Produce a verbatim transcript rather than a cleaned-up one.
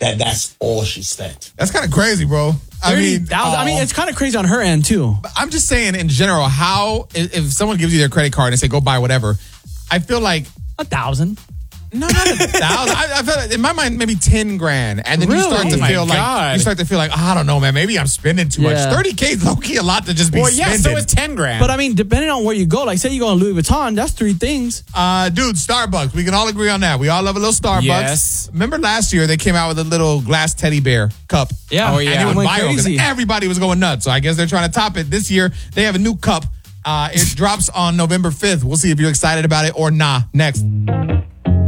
that that's all she spent. That's kind of crazy, bro. I mean, uh, I mean, it's kind of crazy on her end too. I'm just saying, in general, how if, if someone gives you their credit card and say go buy whatever, I feel like a thousand. No, not a thousand. I, I feel like, in my mind, maybe ten grand, and then really? you start to oh feel like God. you start to feel like oh, I don't know, man. Maybe I'm spending too yeah. much. Thirty K is low key a lot to just be well, spending. yeah, so it's ten grand. But I mean, depending on where you go, like say you go on Louis Vuitton, that's three things. Uh, dude, Starbucks. We can all agree on that. We all love a little Starbucks. Yes. Remember last year they came out with a little glass teddy bear cup. Yeah. Oh yeah. And it went was viral because crazy. everybody was going nuts. So I guess they're trying to top it this year. They have a new cup. Uh, it drops on November fifth. We'll see if you're excited about it or not. Next.